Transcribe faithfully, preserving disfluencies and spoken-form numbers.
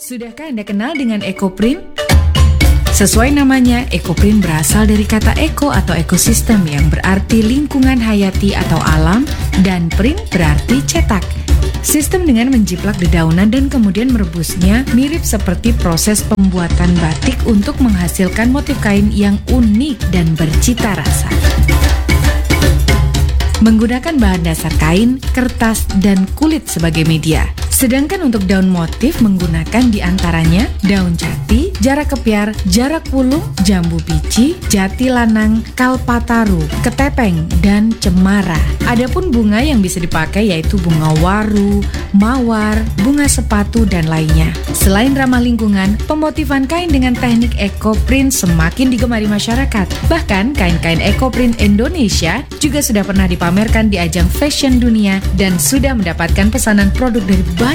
Sudahkah Anda kenal dengan ekoprint? Sesuai namanya, ekoprint berasal dari kata eko atau ekosistem yang berarti lingkungan hayati atau alam, dan print berarti cetak. Sistem dengan menjiplak dedaunan dan kemudian merebusnya mirip seperti proses pembuatan batik untuk menghasilkan motif kain yang unik dan bercita rasa. Menggunakan bahan dasar kain, kertas, dan kulit sebagai media. Sedangkan untuk daun motif menggunakan diantaranya daun jati, jarak kepiar, jarak pulung, jambu biji, jati lanang, kalpataru, ketepeng, dan cemara. Adapun bunga yang bisa dipakai yaitu bunga waru, mawar, bunga sepatu, dan lainnya. Selain ramah lingkungan, pemotifan kain dengan teknik ekoprint semakin digemari masyarakat. Bahkan kain-kain ekoprint Indonesia juga sudah pernah dipamerkan di ajang fashion dunia dan sudah mendapatkan pesanan produk dari banyak